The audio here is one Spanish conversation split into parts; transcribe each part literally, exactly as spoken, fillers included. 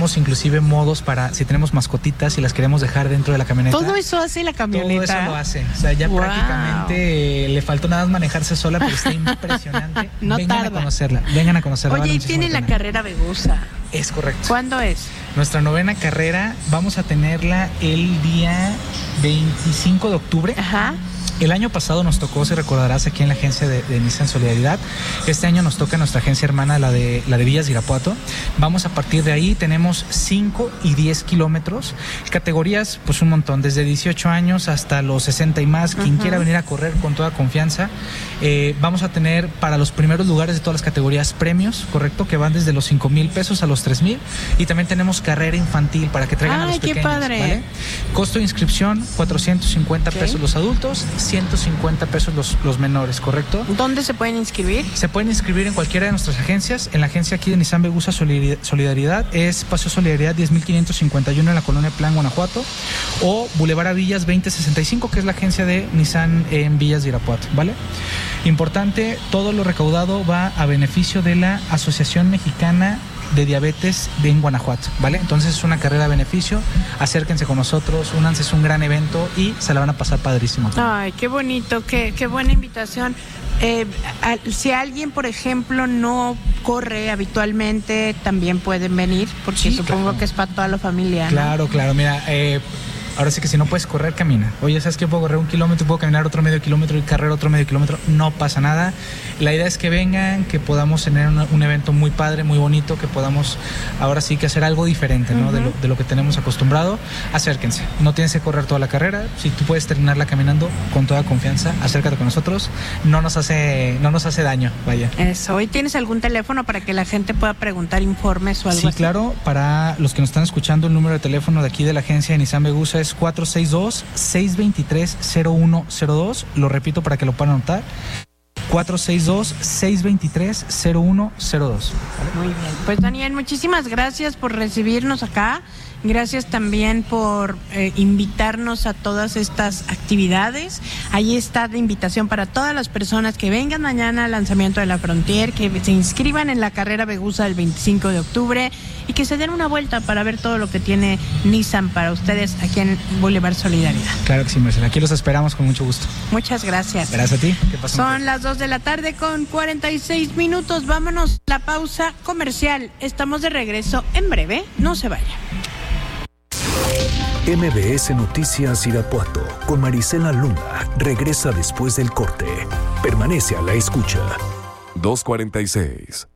tenemos inclusive modos para si tenemos mascotitas y las queremos dejar dentro de la camioneta. Todo eso hace la camioneta. Todo eso lo hace. O sea, ya wow. prácticamente eh, le faltó nada más manejarse sola, pero está impresionante. No Vengan tarda. a conocerla. Vengan a conocerla. Oye, vale, y tiene la carrera Vegusa. Es correcto. ¿Cuándo es? Nuestra novena carrera vamos a tenerla el día veinticinco de octubre. Ajá. El año pasado nos tocó, si recordarás, aquí en la agencia de, de Nissan Solidaridad. Este año nos toca nuestra agencia hermana, la de la de Villas de Irapuato. Vamos a partir de ahí, tenemos cinco y diez kilómetros. Categorías, pues un montón, desde dieciocho años hasta los sesenta y más. Quien uh-huh. quiera venir a correr con toda confianza. Eh, vamos a tener para los primeros lugares de todas las categorías premios, correcto, que van desde los cinco mil pesos a los tres mil. Y también tenemos carrera infantil para que traigan Ay, a los pequeños. qué padre. ¿Vale? Costo de inscripción, cuatrocientos cincuenta okay. pesos los adultos, ciento cincuenta pesos los, los menores, ¿correcto? ¿Dónde se pueden inscribir? Se pueden inscribir en cualquiera de nuestras agencias. En la agencia aquí de Nissan Vegusa Solidaridad es Paseo Solidaridad diez mil quinientos cincuenta y uno en la colonia Plan, Guanajuato, o Boulevard Villas veinte sesenta y cinco, que es la agencia de Nissan en Villas de Irapuato, ¿vale? Importante, todo lo recaudado va a beneficio de la Asociación Mexicana de Diabetes de en Guanajuato, ¿vale? Entonces es una carrera a beneficio, acérquense con nosotros, únanse, es un gran evento y se la van a pasar padrísimo. Ay, qué bonito, qué, qué buena invitación. Eh, a, si alguien, por ejemplo, no corre habitualmente, también pueden venir, porque sí, supongo claro. que es para toda la familia, ¿no? Claro, claro, mira, eh, ahora sí que si no puedes correr, camina. Oye, ¿sabes qué? Puedo correr un kilómetro, puedo caminar otro medio kilómetro y correr otro medio kilómetro. No pasa nada. La idea es que vengan, que podamos tener una, un evento muy padre, muy bonito, que podamos ahora sí que hacer algo diferente, ¿no? Uh-huh. de, lo, de lo que tenemos acostumbrado. Acérquense. No tienes que correr toda la carrera. Si tú puedes terminarla caminando con toda confianza, acércate con nosotros. No nos hace, no nos hace daño, vaya. Eso. ¿Y tienes algún teléfono para que la gente pueda preguntar informes o algo sí, así? Sí, claro. Para los que nos están escuchando, el número de teléfono de aquí de la agencia de Nissan Vegusa es cuatro seis dos, seis dos tres, cero uno cero dos. Lo repito para que lo puedan anotar. cuatro seis dos, seis dos tres, cero uno cero dos. Muy bien. Pues Daniel, muchísimas gracias por recibirnos acá. Gracias también por eh, invitarnos a todas estas actividades. Ahí está la invitación para todas las personas que vengan mañana al lanzamiento de la Frontier, que se inscriban en la carrera Vegusa del veinticinco de octubre y que se den una vuelta para ver todo lo que tiene Nissan para ustedes aquí en Boulevard Solidaridad. Claro que sí, Marcela. Aquí los esperamos con mucho gusto. Muchas gracias. Gracias a ti. ¿Qué pasó? Son las dos de la tarde con cuarenta y seis minutos. Vámonos a la pausa comercial. Estamos de regreso en breve. No se vayan. M B S Noticias Irapuato con Marisela Luna regresa después del corte. Permanece a la escucha. dos cuarenta y seis.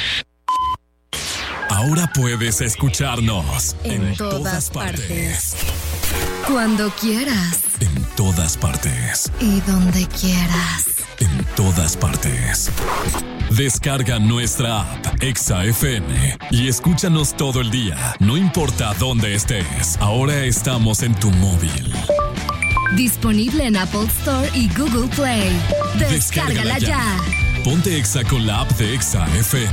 Ahora puedes escucharnos en, en todas, todas partes. partes. Cuando quieras. En todas partes. Y donde quieras. En todas partes. Descarga nuestra app Exa F M y escúchanos todo el día, no importa dónde estés. Ahora estamos en tu móvil. Disponible en Apple Store y Google Play. Descárgala, Descárgala ya. ya. Ponte Exa con la app de Exa F M.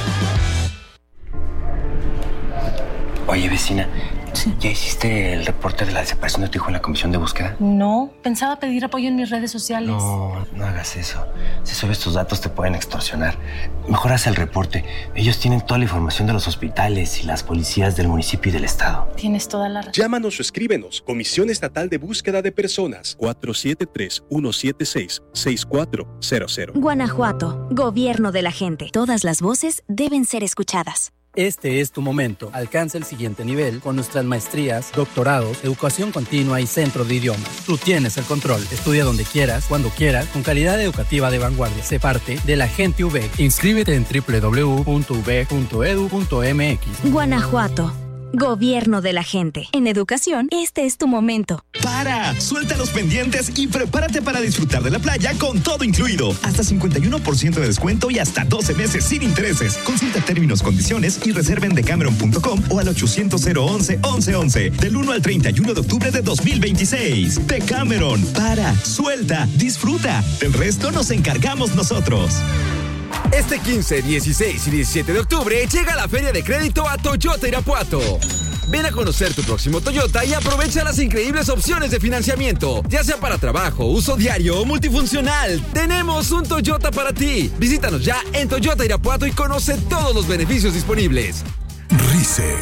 Oye, vecina, Sí. ¿ya hiciste el reporte de la desaparición de tu hijo en la comisión de búsqueda? No, pensaba pedir apoyo en mis redes sociales. No, no hagas eso. Si subes tus datos te pueden extorsionar. Mejor haz el reporte. Ellos tienen toda la información de los hospitales y las policías del municipio y del estado. Tienes toda la razón. Llámanos o escríbenos. Comisión Estatal de Búsqueda de Personas. cuatro siete tres, uno siete seis, seis cuatro cero cero. Guanajuato. Gobierno de la gente. Todas las voces deben ser escuchadas. Este es tu momento. Alcanza el siguiente nivel con nuestras maestrías, doctorados, educación continua y centro de idiomas. Tú tienes el control. Estudia donde quieras, cuando quieras, con calidad educativa de vanguardia. Sé parte de la gente U B E C. Inscríbete en doble u doble u doble u punto u b e c punto e d u punto m x. Guanajuato. Gobierno de la gente. En educación, este es tu momento. ¡Para! Suelta los pendientes y prepárate para disfrutar de la playa con todo incluido. Hasta cincuenta y uno por ciento de descuento y hasta doce meses sin intereses. Consulta términos, condiciones y reserva en decameron punto com o al ochocientos cero once once once. Del uno al treinta y uno de octubre de dos mil veintiséis. Decameron. Para, suelta, disfruta. Del resto nos encargamos nosotros. Este quince, dieciséis y diecisiete de octubre llega la Feria de Crédito a Toyota Irapuato. Ven a conocer tu próximo Toyota y aprovecha las increíbles opciones de financiamiento, ya sea para trabajo, uso diario o multifuncional. Tenemos un Toyota para ti. Visítanos ya en Toyota Irapuato y conoce todos los beneficios disponibles. RICE,